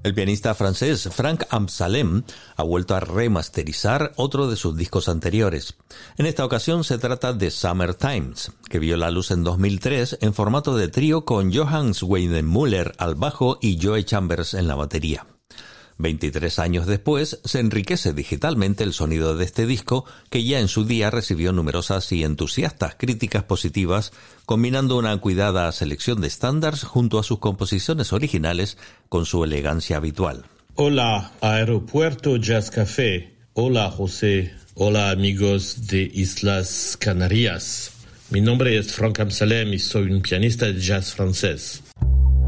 El pianista francés Frank Amsalem ha vuelto a remasterizar otro de sus discos anteriores. En esta ocasión se trata de Summer Times, que vio la luz en 2003 en formato de trío con Johannes Weidenmüller al bajo y Joe Chambers en la batería. 23 años después, se enriquece digitalmente el sonido de este disco, que ya en su día recibió numerosas y entusiastas críticas positivas, combinando una cuidada selección de estándares junto a sus composiciones originales con su elegancia habitual. Hola, Aeropuerto Jazz Café. Hola, José. Hola, amigos de Islas Canarias. Mi nombre es Frank Amsalem y soy un pianista de jazz francés.